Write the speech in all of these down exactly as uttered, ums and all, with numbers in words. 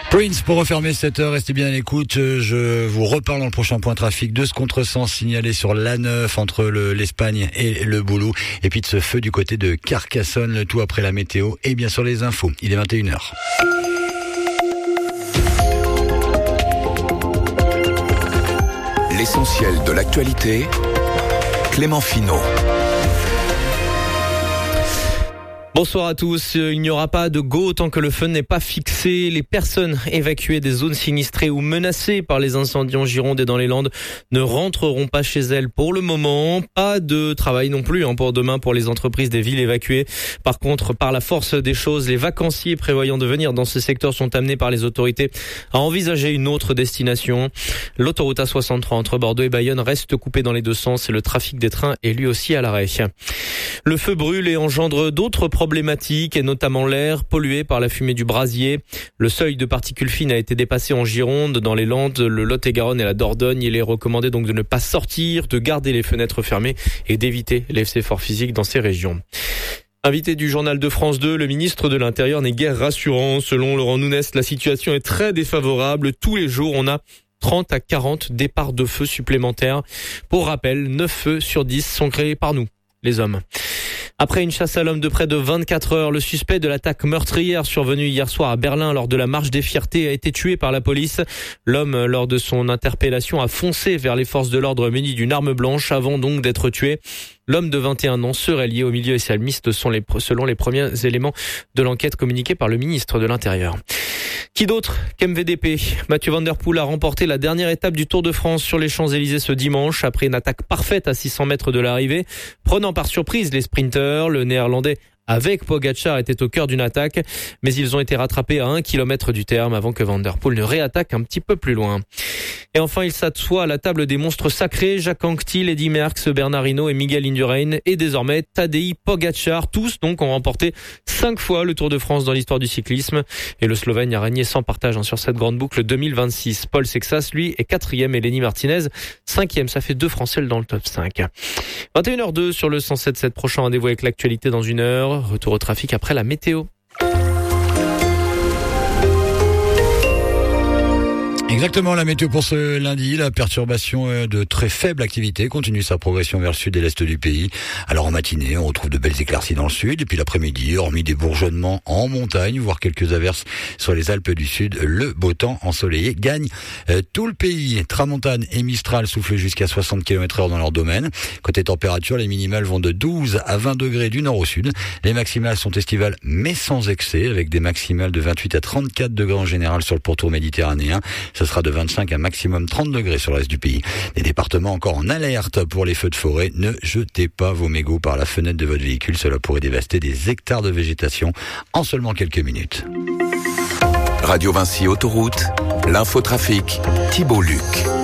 Prince pour refermer cette heure, restez bien à l'écoute. Je vous reparle dans le prochain point trafic de ce contresens signalé sur l'A neuf entre le, l'Espagne et le Boulou. Et puis de ce feu du côté de Carcassonne, le tout après la météo et bien sûr les infos. Il est vingt et une heures. L'essentiel de l'actualité, Clément Finot. Bonsoir à tous. Il n'y aura pas de go tant que le feu n'est pas fixé. Les personnes évacuées des zones sinistrées ou menacées par les incendies en Gironde et dans les Landes ne rentreront pas chez elles pour le moment. Pas de travail non plus hein, pour demain pour les entreprises des villes évacuées. Par contre, par la force des choses, les vacanciers prévoyant de venir dans ce secteur sont amenés par les autorités à envisager une autre destination. L'autoroute A soixante-trois entre Bordeaux et Bayonne reste coupée dans les deux sens et le trafic des trains est lui aussi à l'arrêt. Le feu brûle et engendre d'autres problèmes problématique et notamment l'air pollué par la fumée du brasier. Le seuil de particules fines a été dépassé en Gironde, dans les Landes, le Lot-et-Garonne et la Dordogne. Il est recommandé donc de ne pas sortir, de garder les fenêtres fermées et d'éviter les efforts physiques dans ces régions. Invité du journal de France deux, le ministre de l'Intérieur n'est guère rassurant. Selon Laurent Nounès, la situation est très défavorable. Tous les jours, on a trente à quarante départs de feu supplémentaires. Pour rappel, neuf feux sur dix sont créés par nous, les hommes. Après une chasse à l'homme de près de vingt-quatre heures, le suspect de l'attaque meurtrière survenue hier soir à Berlin lors de la marche des fiertés a été tué par la police. L'homme, lors de son interpellation, a foncé vers les forces de l'ordre muni d'une arme blanche avant donc d'être tué. L'homme de vingt et un ans serait lié au milieu islamiste selon les premiers éléments de l'enquête communiquée par le ministre de l'Intérieur. Qui d'autre qu'M V D P? Mathieu Van Der Poel a remporté la dernière étape du Tour de France sur les Champs-Élysées ce dimanche après une attaque parfaite à six cents mètres de l'arrivée. Prenant par surprise les sprinteurs, le néerlandais avec Pogačar était au cœur d'une attaque, mais ils ont été rattrapés à un kilomètre du terme avant que Van Der Poel ne réattaque un petit peu plus loin. Et enfin, il s'assoit à la table des monstres sacrés, Jacques Anquetil, Eddy Merckx, Bernard Hinault et Miguel Indurain, et désormais Tadej Pogačar. Tous donc ont remporté cinq fois le Tour de France dans l'histoire du cyclisme. Et le Slovène a régné sans partage hein, sur cette grande boucle deux mille vingt-six. Paul Sexas, lui, est quatrième et Lenny Martinez, cinquième. Ça fait deux Français dans le top cinq. vingt et une heures deux sur le cent sept sept. Prochain rendez-vous avec l'actualité dans une heure. Retour au trafic après la météo. Exactement, la météo pour ce lundi, la perturbation de très faible activité continue sa progression vers le sud et l'est du pays. Alors en matinée, on retrouve de belles éclaircies dans le sud, et puis l'après-midi, hormis des bourgeonnements en montagne, voire quelques averses sur les Alpes du Sud, le beau temps ensoleillé gagne euh, tout le pays. Tramontane et Mistral soufflent jusqu'à soixante kilomètres heure dans leur domaine. Côté température, les minimales vont de douze à vingt degrés du nord au sud. Les maximales sont estivales mais sans excès, avec des maximales de vingt-huit à trente-quatre degrés en général sur le pourtour méditerranéen. Ce sera de vingt-cinq à maximum trente degrés sur le reste du pays. Les départements encore en alerte pour les feux de forêt. Ne jetez pas vos mégots par la fenêtre de votre véhicule. Cela pourrait dévaster des hectares de végétation en seulement quelques minutes. Radio Vinci Autoroute, l'infotrafic, Thibault Luc.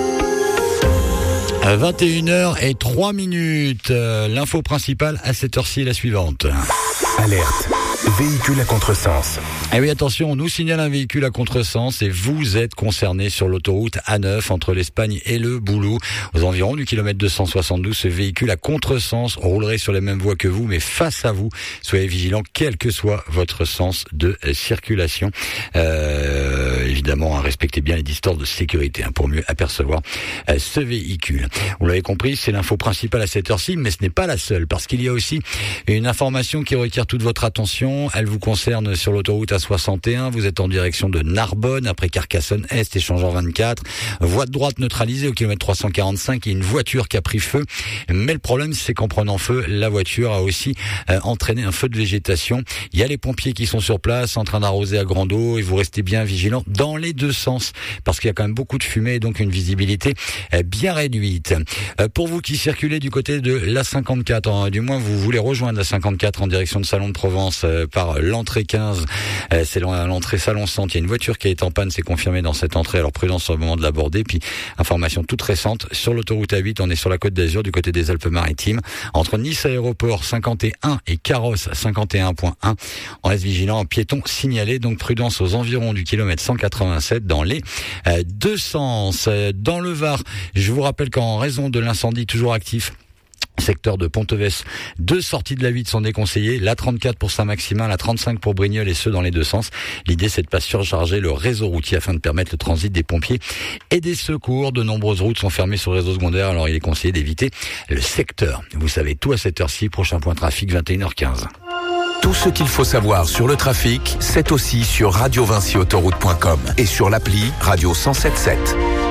À vingt et une heures et trois minutes. L'info principale à cette heure-ci est la suivante. Alerte. Véhicule à contresens. Eh oui, attention, on nous signale un véhicule à contresens et vous êtes concerné sur l'autoroute A neuf entre l'Espagne et le Boulou. Aux environs du kilomètre deux cent soixante-douze, ce véhicule à contresens roulerait sur les mêmes voies que vous, mais face à vous. Soyez vigilants, quel que soit votre sens de circulation. Euh, évidemment, hein, respectez bien les distances de sécurité hein, pour mieux apercevoir euh, ce véhicule. Vous l'avez compris, c'est l'info principale à cette heure-ci, mais ce n'est pas la seule, parce qu'il y a aussi une information qui requiert toute votre attention. Elle vous concerne sur l'autoroute A soixante et un. Vous êtes en direction de Narbonne, après Carcassonne-Est, échangeur vingt-quatre. Voie de droite neutralisée au kilomètre trois cent quarante-cinq. Il y a une voiture qui a pris feu. Mais le problème, c'est qu'en prenant feu, la voiture a aussi euh, entraîné un feu de végétation. Il y a les pompiers qui sont sur place, en train d'arroser à grande eau, et vous restez bien vigilants dans les deux sens, parce qu'il y a quand même beaucoup de fumée et donc une visibilité euh, bien réduite. Euh, pour vous qui circulez du côté de l'A cinquante-quatre, hein, du moins vous voulez rejoindre la cinquante-quatre en direction de Salon de Provence, euh, par l'entrée quinze, euh, c'est l'entrée Salon Centre. Il y a une voiture qui est en panne, c'est confirmé dans cette entrée. Alors prudence au moment de l'aborder. Puis information toute récente sur l'autoroute A huit, on est sur la Côte d'Azur du côté des Alpes-Maritimes, entre Nice Aéroport cinquante et un et Carrosse cinquante et un point un. On reste vigilant, piéton signalé, donc prudence aux environs du kilomètre cent quatre-vingt-sept dans les euh, deux sens. Dans le Var, je vous rappelle qu'en raison de l'incendie toujours actif Secteur de Ponteves, deux sorties de la huit sont déconseillées, la trente-quatre pour Saint-Maximin, la trente-cinq pour Brignoles et ce dans les deux sens. L'idée c'est de pas surcharger le réseau routier afin de permettre le transit des pompiers et des secours. De nombreuses routes sont fermées sur le réseau secondaire, alors il est conseillé d'éviter le secteur. Vous savez tout à cette heure-ci, prochain point trafic vingt et une heures quinze. Tout ce qu'il faut savoir sur le trafic, c'est aussi sur radio vinci autoroute point com et sur l'appli Radio cent sept sept.